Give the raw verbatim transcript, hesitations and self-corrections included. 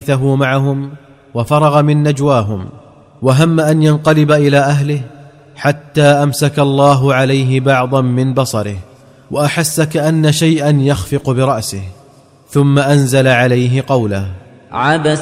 حديثه معهم وفرغ من نجواهم، وهم أن ينقلب إلى أهله، حتى أمسك الله عليه بعضا من بصره، وأحس كأن شيئا يخفق برأسه، ثم أنزل عليه قوله: عبس